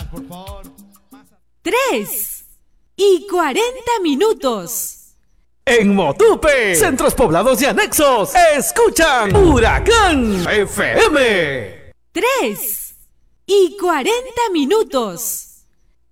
3:40. En Motupe, centros poblados y anexos, escuchan Huracán FM. 3:40.